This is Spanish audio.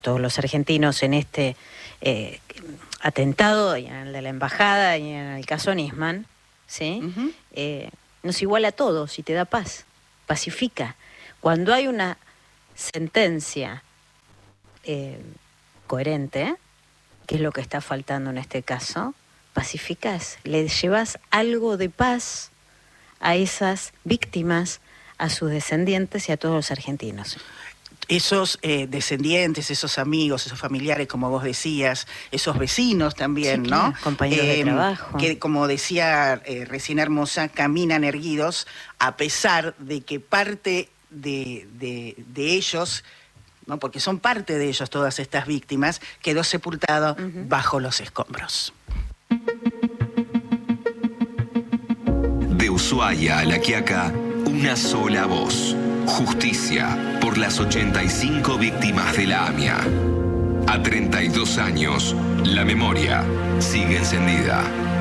todos los argentinos en este atentado, y en el de la embajada y en el caso Nisman, ¿sí? Nos iguala a todos y te da paz, pacifica. Cuando hay una sentencia coherente, que es lo que está faltando en este caso, pacificas, le llevas algo de paz a esas víctimas, a sus descendientes y a todos los argentinos. Esos descendientes, esos amigos, esos familiares, como vos decías, esos vecinos también, sí, claro, ¿no? Compañeros de trabajo. Que, como decía recién Hermosa, caminan erguidos, a pesar de que parte de ellos, ¿no? Porque son parte de ellos todas estas víctimas, quedó sepultado bajo los escombros. De Ushuaia a La Quiaca, una sola voz. Justicia por las 85 víctimas de la AMIA. A 32 años, la memoria sigue encendida.